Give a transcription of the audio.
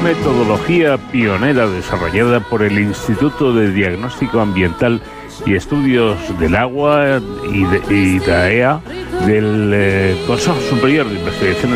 metodología pionera desarrollada por el Instituto de Diagnóstico Ambiental y Estudios del Agua y IDAEA del Consejo Superior de Investigaciones